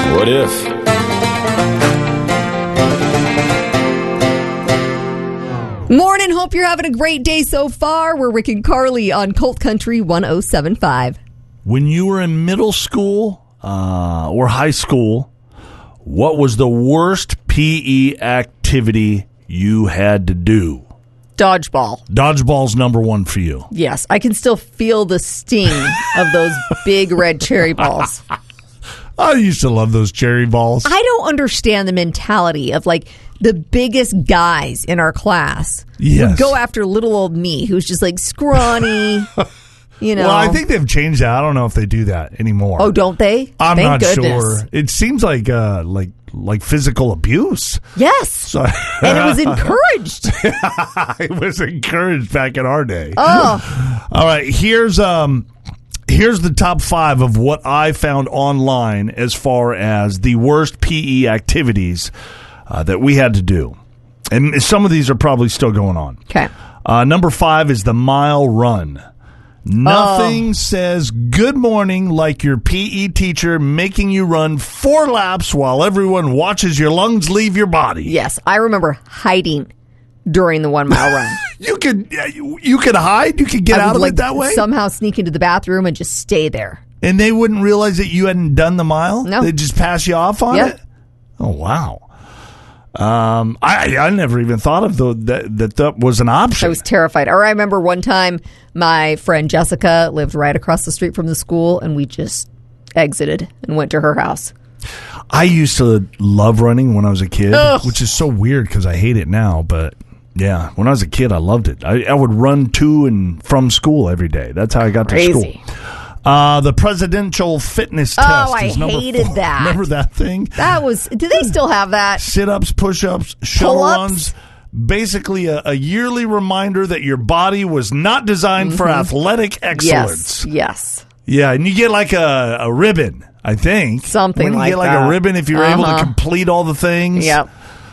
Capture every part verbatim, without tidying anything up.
What if? Morning. Hope you're having a great day so far. We're Rick and Carly on Colt Country one oh seven point five. When you were in middle school uh, or high school, what was the worst P E activity you had to do? Dodgeball. Dodgeball's number one for you. Yes, I can still feel the sting of those big red cherry balls. I used to love those cherry balls. I don't understand the mentality of like the biggest guys in our class yes. would go after little old me, who's just like scrawny. You know. Well, I think they've changed that. I don't know if they do that anymore. Oh, don't they? I'm Thank not goodness. sure. It seems like uh, like like physical abuse. Yes. So, and it was encouraged. It was encouraged back in our day. Oh. All right. Here's um here's the top five of what I found online as far as the worst P E activities uh, that we had to do. And some of these are probably still going on. Okay. Uh, number five is the mile run. Nothing oh. says good morning like your P E teacher making you run four laps while everyone watches your lungs leave your body. Yes, I remember hiding during the one mile run. You could you, you could hide. You could get I out would, of like, it that way. Somehow sneak into the bathroom and just stay there. And they wouldn't realize that you hadn't done the mile? No. They'd just pass you off on yep. it? Oh, wow. Um, I I never even thought of the, that, that that was an option. I was terrified. Or I remember one time my friend Jessica lived right across the street from the school, and we just exited and went to her house. I used to love running when I was a kid, Ugh. which is so weird because I hate it now. But yeah, when I was a kid, I loved it. I, I would run to and from school every day. That's how I got Crazy. to school. Uh, the presidential fitness Oh, test I is number hated four. that. Remember that thing? That was. Do they still have that? Sit-ups, push-ups, shuttle Pull-ups? runs. Basically, a, a yearly reminder that your body was not designed mm-hmm. for athletic excellence. Yes. Yes. Yeah, and you get like a, a ribbon, I think. Something When you like get like that. a ribbon if you're uh-huh. able to complete all the things. Yep.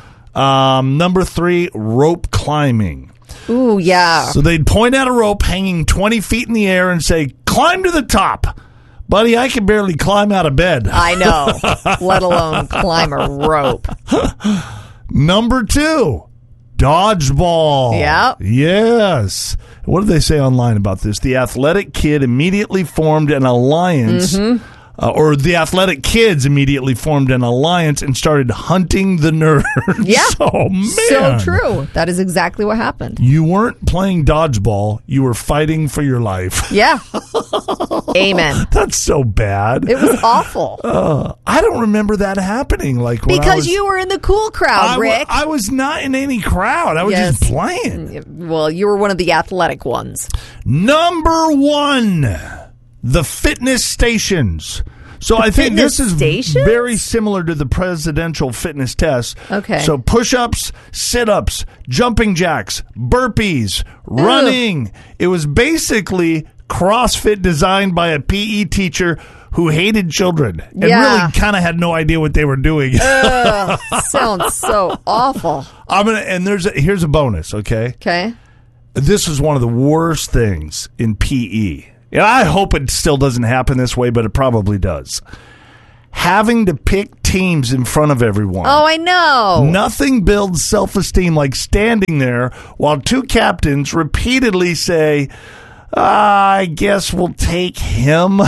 Um, number three, rope climbing. Ooh, yeah. So they'd point at a rope hanging twenty feet in the air and say, climb to the top. Buddy, I can barely climb out of bed. I know, let alone climb a rope. Number two, dodgeball. Yeah. Yes. What did they say online about this? The athletic kid immediately formed an alliance. Mm-hmm. Uh, or the athletic kids immediately formed an alliance and started hunting the nerds. Yeah. Oh, man. So true. That is exactly what happened. You weren't playing dodgeball. You were fighting for your life. Yeah. Amen. That's so bad. It was awful. Uh, I don't remember that happening. Like when Because I was, you were in the cool crowd, I, Rick. I was not in any crowd. I was Yes. just playing. Well, you were one of the athletic ones. Number one, the fitness stations. So The I think this is stations? very similar to the presidential fitness test. Okay. So push-ups, sit-ups, jumping jacks, burpees, running. It was basically CrossFit designed by a P E teacher who hated children and Yeah. really kind of had no idea what they were doing. Ugh, sounds so awful. I'm gonna and there's a, here's a bonus, okay? Okay. This is one of the worst things in P E. And I hope it still doesn't happen this way, but it probably does. Having to pick teams in front of everyone. Oh, I know. Nothing builds self-esteem like standing there while two captains repeatedly say, I guess we'll take him.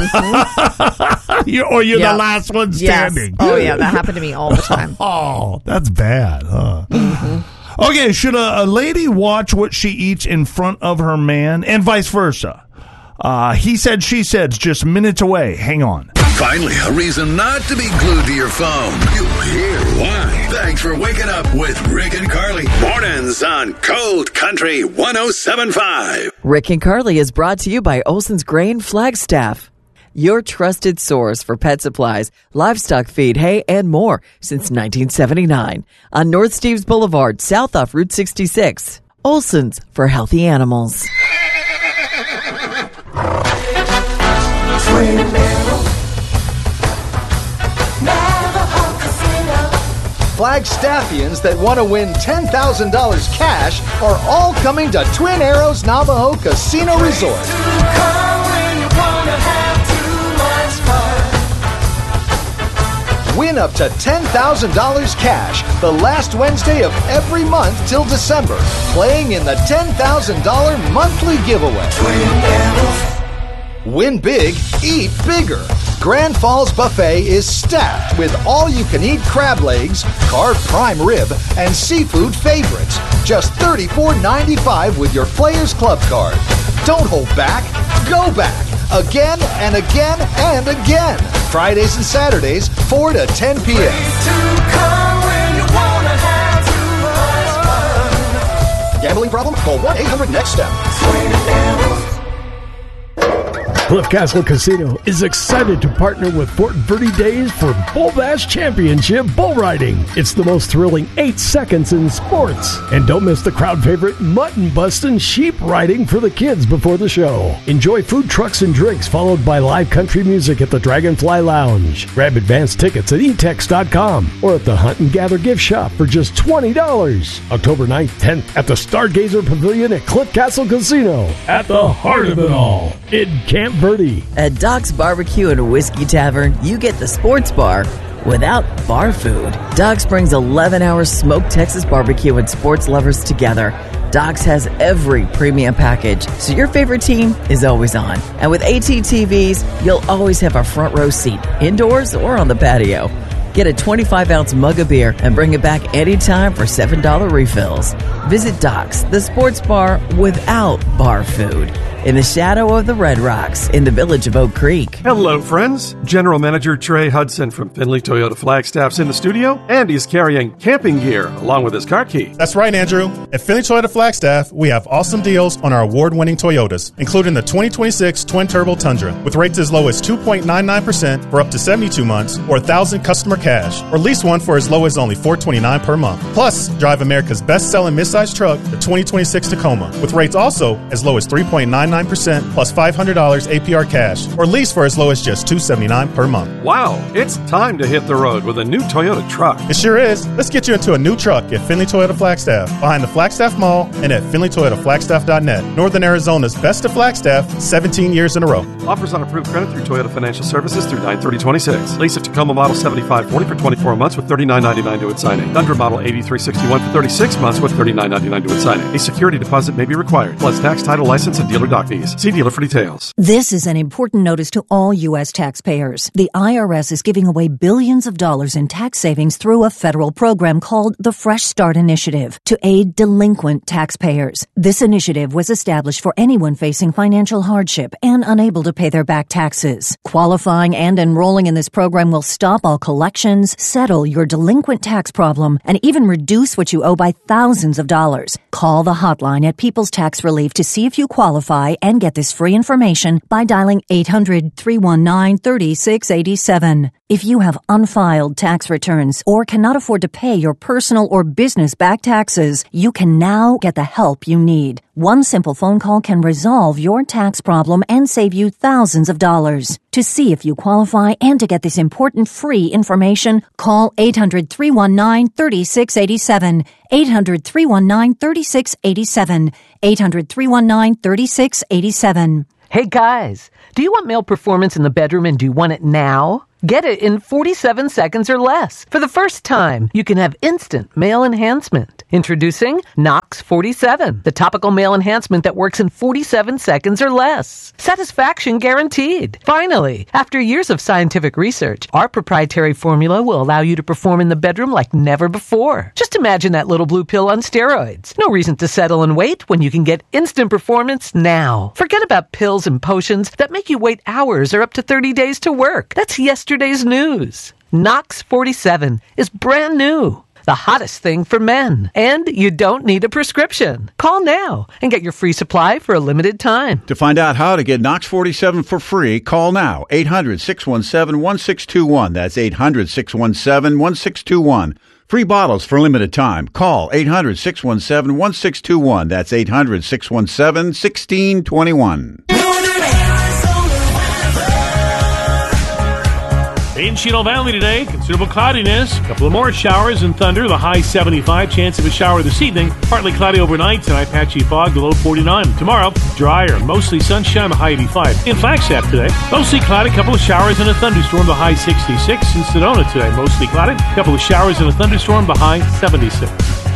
Mm-hmm. you, or you're Yep. the last one standing. Yes. Oh, yeah. That happened to me all the time. Oh, that's bad. Huh? Mm-hmm. Okay, should a, a lady watch what she eats in front of her man and vice versa? Uh, he said, she said's just minutes away. Hang on. Finally, a reason not to be glued to your phone. You'll hear why. Thanks for waking up with Rick and Carly. Mornings on Cold Country one oh seven point five. Rick and Carly is brought to you by Olson's Grain Flagstaff, your trusted source for pet supplies, livestock feed, hay, and more since nineteen seventy-nine. On North Steves Boulevard, south off Route sixty-six. Olson's for healthy animals. Flagstaffians that want to win ten thousand dollars cash are all coming to Twin Arrows Navajo Casino Resort. Win up to ten thousand dollars cash the last Wednesday of every month till December, playing in the ten thousand dollars monthly giveaway. Win big, eat bigger. Grand Falls Buffet is stacked with all-you-can-eat crab legs, carved prime rib, and seafood favorites. Just thirty-four ninety-five with your Players Club card. Don't hold back. Go back. Again and again and again. Fridays and Saturdays, four to ten p.m. Gambling problem? Call one eight hundred next step. Cliff Castle Casino is excited to partner with Fort Verde Days for Bull Bash Championship Bull Riding. It's the most thrilling eight seconds in sports. And don't miss the crowd favorite mutton bustin' sheep riding for the kids before the show. Enjoy food trucks and drinks followed by live country music at the Dragonfly Lounge. Grab advance tickets at e tex dot com or at the Hunt and Gather gift shop for just twenty dollars. October ninth, tenth at the Stargazer Pavilion at Cliff Castle Casino. At the heart of it all, in Camp Verde. At Doc's Barbecue and Whiskey Tavern, you get the sports bar without bar food. Doc's brings eleven-hour smoked Texas barbecue and sports lovers together. Doc's has every premium package, so your favorite team is always on. And with AT T Vs, you'll always have a front row seat, indoors or on the patio. Get a twenty-five ounce mug of beer and bring it back anytime for seven dollars refills. Visit Doc's, the sports bar without bar food, in the shadow of the Red Rocks in the village of Oak Creek. Hello, friends. General Manager Trey Hudson from Finley Toyota Flagstaff's in the studio, and he's carrying camping gear along with his car key. That's right, Andrew. At Finley Toyota Flagstaff, we have awesome deals on our award-winning Toyotas, including the twenty twenty-six Twin-Turbo Tundra, with rates as low as two point nine nine percent for up to seventy-two months, or one thousand customer cash, or lease one for as low as only four hundred twenty-nine dollars per month. Plus, drive America's best-selling midsize truck, the twenty twenty-six Tacoma, with rates also as low as three point nine nine percent plus five hundred dollars A P R cash, or lease for as low as just two hundred seventy-nine dollars per month. Wow, it's time to hit the road with a new Toyota truck. It sure is. Let's get you into a new truck at Finley Toyota Flagstaff, behind the Flagstaff Mall and at finley toyota flagstaff dot net. Northern Arizona's best of Flagstaff, seventeen years in a row. Offers on approved credit through Toyota Financial Services through nine thirty twenty-six. Lease a Tacoma Model seventy-five forty for twenty-four months with thirty-nine ninety-nine to its signing. Tundra Model eighty-three sixty-one for thirty-six months with thirty-nine ninety-nine to its signing. A security deposit may be required, plus tax, title, license, and dealer dock fees. See dealer for details. This is an important notice to all U S taxpayers. The I R S is giving away billions of dollars in tax savings through a federal program called the Fresh Start Initiative to aid delinquent taxpayers. This initiative was established for anyone facing financial hardship and unable to pay their back taxes. Qualifying and enrolling in this program will stop all collections, settle your delinquent tax problem, and even reduce what you owe by thousands of dollars. Call the hotline at People's Tax Relief to see if you qualify and get this free information by dialing eight hundred, three one nine, three six eight seven. If you have unfiled tax returns or cannot afford to pay your personal or business back taxes, you can now get the help you need. One simple phone call can resolve your tax problem and save you thousands of dollars. To see if you qualify and to get this important free information, call eight hundred, three one nine, three six eight seven, eight hundred, three one nine, three six eight seven, eight hundred, three one nine, three six eight seven. Hey guys, do you want male performance in the bedroom and do you want it now? Get it in forty-seven seconds or less. For the first time, you can have instant male enhancement. Introducing Nox forty-seven, the topical male enhancement that works in forty-seven seconds or less. Satisfaction guaranteed. Finally, after years of scientific research, our proprietary formula will allow you to perform in the bedroom like never before. Just imagine that little blue pill on steroids. No reason to settle and wait when you can get instant performance now. Forget about pills and potions that make you wait hours or up to thirty days to work. That's yesterday's news. Nox forty-seven is brand new. The hottest thing for men. And you don't need a prescription. Call now and get your free supply for a limited time. To find out how to get Nox forty-seven for free, call now. eight hundred, six one seven, one six two one. That's eight hundred, six one seven, one six two one. Free bottles for limited time. Call eight hundred, six one seven, one six two one. That's eight hundred, six one seven, one six two one. In Chino Valley today, considerable cloudiness, a couple of more showers and thunder, the high seventy-five, chance of a shower this evening, partly cloudy overnight, tonight patchy fog, the low forty-nine. Tomorrow, drier, mostly sunshine, the high eighty-five. In Flagstaff today, mostly cloudy, a couple of showers and a thunderstorm, the high sixty-six. In Sedona today, mostly cloudy, a couple of showers and a thunderstorm, the high seventy-six.